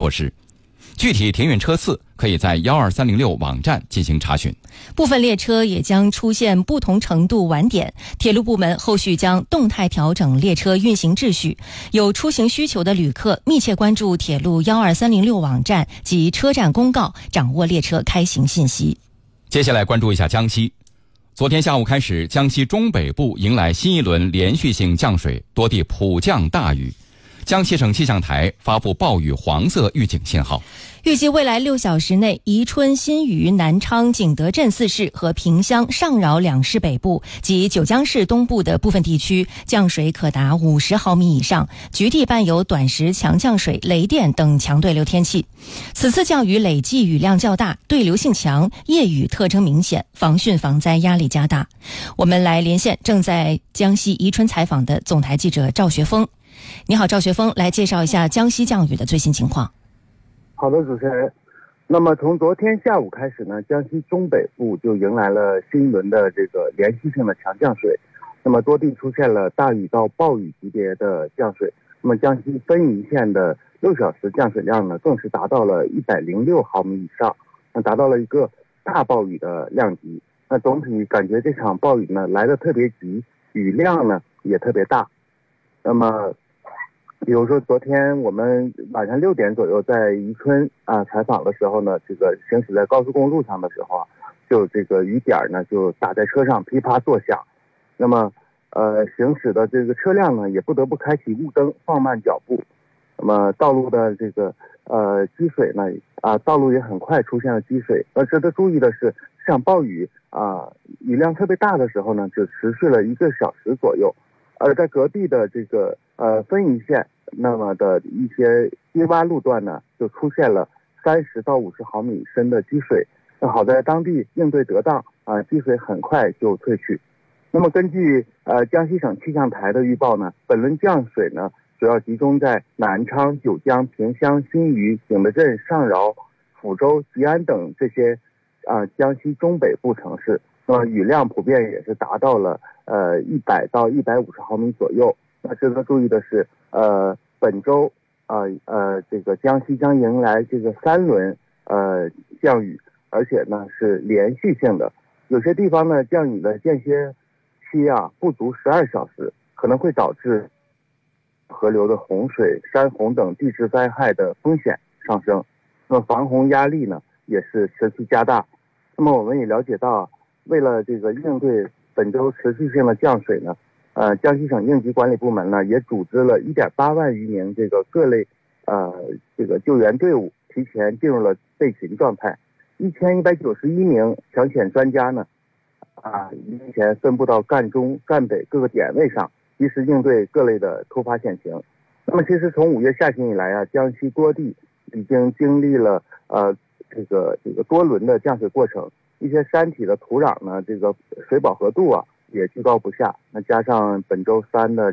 措施。具体停运车次可以在12306网站进行查询。 部分列车也将出现不同程度晚点，铁路部门后续将动态调整列车运行秩序。有出行需求的旅客密切关注铁路12306网站及车站公告，掌握列车开行信息。 接下来关注一下江西。昨天下午开始，江西中北部迎来新一轮连续性降水，多地普降大雨。江西省气象台发布暴雨黄色预警信号。 预计未来6小时内，宜春、新余、南昌、景德镇4市和萍乡、上饶2市北部及九江市东部的部分地区降水可达50毫米以上，局地伴有短时强降水、雷电等强对流天气。此次降雨累计雨量较大，对流性强，夜雨特征明显，防汛防灾压力加大。我们来连线正在江西宜春采访的总台记者赵学峰。你好，赵学峰，来介绍一下江西降雨的最新情况。 好的，主持人。那么从昨天下午开始呢，江西中北部就迎来了新一轮的这个连续性的强降水。那么多地出现了大雨到暴雨级别的降水。那么江西分宜县的6小时降水量呢，更是达到了106毫米以上，达到了一个大暴雨的量级。那总体感觉这场暴雨呢来得特别急，雨量呢也特别大。那么比如说昨天我们晚上6点左右在宜春采访的时候呢，这个行驶在高速公路上的时候就这个雨点呢就打在车上噼啪作响。那么行驶的这个车辆呢也不得不开启雾灯，放慢脚步。那么道路的这个积水呢道路也很快出现了积水。值得注意的是，这场暴雨雨量特别大的时候呢，就持续了1个小时左右。而在隔壁的这个分宜县，那么的一些低洼路段呢，就出现了30到50毫米深的积水。那好在当地应对得当积水很快就退去。那么根据江西省气象台的预报呢，本轮降水呢主要集中在南昌、九江、萍乡、新余、景德镇、上饶、抚州、吉安等这些江西中北部城市。那么雨量普遍也是达到了100到150毫米左右。那值得注意的是，本周这个江西将迎来这个3轮降雨，而且呢是连续性的。有些地方呢降雨的间歇期不足12小时，可能会导致河流的洪水、山洪等地质灾害的风险上升。那么防洪压力呢也是持续加大。那么我们也了解到，为了这个应对本周持续性的降水呢，江西省应急管理部门呢也组织了1.8万余名这个各类这个救援队伍提前进入了备勤状态。1191名抢险专家呢提前分布到赣中、赣北各个点位上，及时应对各类的突发险情。那么其实从5月下旬以来江西多地已经经历了这个多轮的降水过程。一些山体的土壤呢，这个水饱和度也居高不下。那加上本周3轮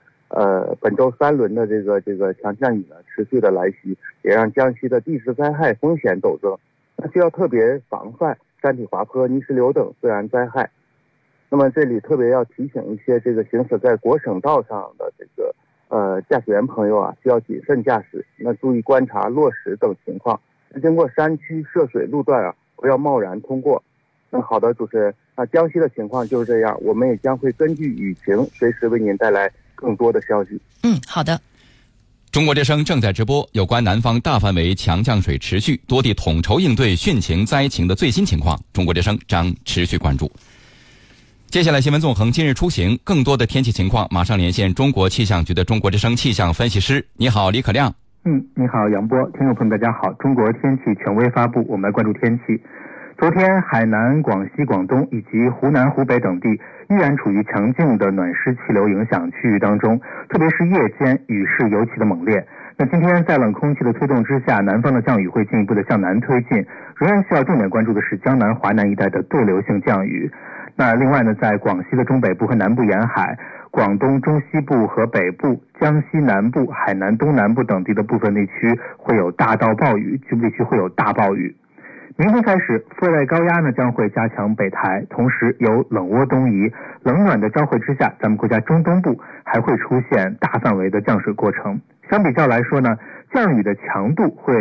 的这个强降雨呢持续的来袭，也让江西的地质灾害风险陡增。那需要特别防范山体滑坡、泥石流等自然灾害。那么这里特别要提醒一些这个行驶在国省道上的这个驾驶员朋友需要谨慎驾驶，那注意观察落石等情况。经过山区涉水路段不要贸然通过。那好的，主持人，江西的情况就是这样，我们也将会根据雨情随时为您带来更多的消息。 好的。 中国之声正在直播有关南方大范围强降水持续、多地统筹应对汛情灾情的最新情况，中国之声将持续关注。接下来新闻纵横今日出行，更多的天气情况马上连线中国气象局的中国之声气象分析师。你好，李可亮。 你好，杨波，听众朋友大家好。中国天气权威发布，我们来关注天气。昨天海南、广西、广东以及湖南、湖北等地依然处于强劲的暖湿气流影响区域当中，特别是夜间雨势尤其的猛烈。那今天在冷空气的推动之下，南方的降雨会进一步的向南推进，仍然需要重点关注的是江南、华南一带的对流性降雨。那另外呢，在广西的中北部和南部沿海、广东中西部和北部、江西南部、海南东南部等地的部分地区会有大到暴雨，局部地区会有大暴雨。明天开始，副热带高压呢将会加强北抬，同时有冷涡东移，冷暖的交汇之下，咱们国家中东部还会出现大范围的降水过程。相比较来说呢，降雨的强度会